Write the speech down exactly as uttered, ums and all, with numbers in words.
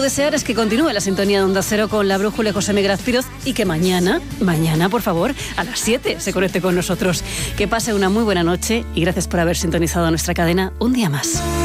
desear es que continúe la sintonía de Onda Cero con la brújula José Miguel Azpiroz y que mañana, mañana, por favor, a las siete se conecte con nosotros. Que pase una muy buena noche y gracias por haber sintonizado nuestra cadena un día más.